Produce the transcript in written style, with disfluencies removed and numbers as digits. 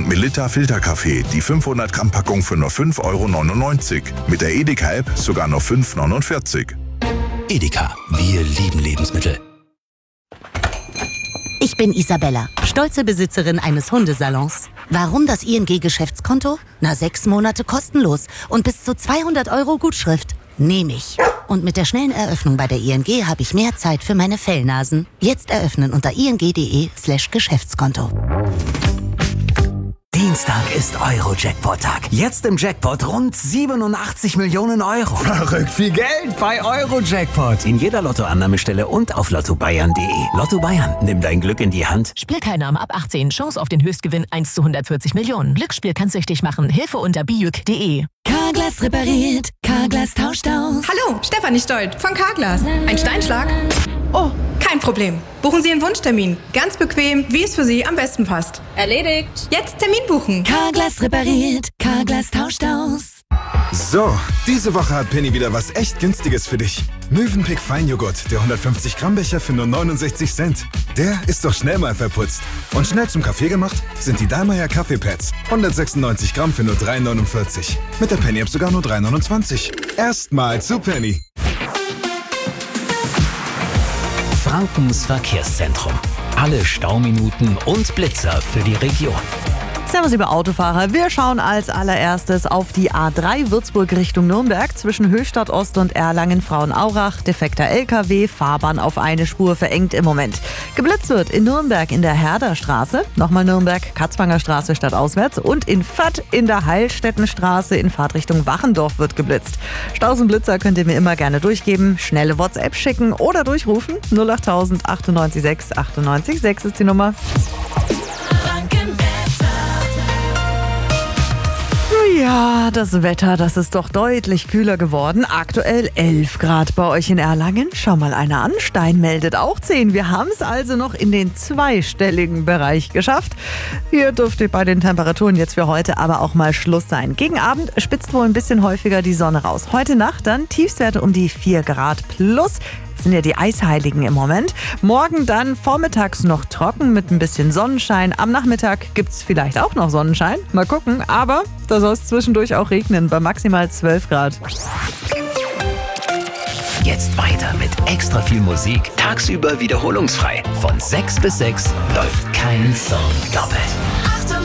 und Melitta Filterkaffee, die 500 Gramm Packung für nur 5,99 €. Mit der Edeka-App sogar nur 5,49 €. Edeka, wir lieben Lebensmittel. Ich bin Isabella, stolze Besitzerin eines Hundesalons. Warum das ING-Geschäftskonto? 6 Monate kostenlos und bis zu 200 € Gutschrift. Nehme ich. Und mit der schnellen Eröffnung bei der ING habe ich mehr Zeit für meine Fellnasen. Jetzt eröffnen unter ing.de/Geschäftskonto. Dienstag ist Euro-Jackpot-Tag. Jetzt im Jackpot rund 87 Millionen €. Verrückt viel Geld bei Euro-Jackpot. In jeder Lottoannahmestelle und auf lottobayern.de. Lotto Bayern, nimm dein Glück in die Hand. Spielteilnahme ab 18. Chance auf den Höchstgewinn 1 zu 140 Millionen. Glücksspiel kann süchtig machen. Hilfe unter bijuk.de. Carglass repariert. Carglass tauscht aus. Hallo, Stefanie Stolt von Carglass. Ein Steinschlag? Oh, kein Problem. Buchen Sie Ihren Wunschtermin. Ganz bequem, wie es für Sie am besten passt. Erledigt. Jetzt Termin buchen. Carglass repariert. Carglass tauscht aus. So, diese Woche hat Penny wieder was echt Günstiges für dich. Mövenpick Feinjoghurt, der 150 Gramm Becher für nur 69 Cent. Der ist doch schnell mal verputzt. Und schnell zum Kaffee gemacht sind die Dallmayr Kaffeepads. 196 Gramm für nur 3,49. Mit der Penny-App sogar nur 3,29. Erstmal zu Penny. Frankens Verkehrszentrum. Alle Stauminuten und Blitzer für die Region. Servus, liebe Autofahrer. Wir schauen als allererstes auf die A3 Würzburg Richtung Nürnberg zwischen Höchstadt Ost und Erlangen-Frauenaurach. Defekter LKW, Fahrbahn auf eine Spur verengt im Moment. Geblitzt wird in Nürnberg in der Herderstraße, nochmal Nürnberg, Katzwanger Straße stadtauswärts und in Vath in der Heilstättenstraße in Fahrtrichtung Wachendorf wird geblitzt. Staus und Blitzer könnt ihr mir immer gerne durchgeben, schnelle WhatsApp schicken oder durchrufen. 08000 98 6 98 6 ist die Nummer. Ja, das Wetter, das ist doch deutlich kühler geworden. Aktuell 11 Grad bei euch in Erlangen. Schau mal einer an, Stein meldet auch 10. Wir haben es also noch in den zweistelligen Bereich geschafft. Hier dürfte bei den Temperaturen jetzt für heute aber auch mal Schluss sein. Gegen Abend spitzt wohl ein bisschen häufiger die Sonne raus. Heute Nacht dann Tiefstwerte um die 4 Grad plus. Sind ja die Eisheiligen im Moment. Morgen dann vormittags noch trocken mit ein bisschen Sonnenschein. Am Nachmittag gibt es vielleicht auch noch Sonnenschein. Mal gucken. Aber da soll es zwischendurch auch regnen bei maximal 12 Grad. Jetzt weiter mit extra viel Musik. Tagsüber wiederholungsfrei. Von 6 bis 6 läuft kein Song doppelt.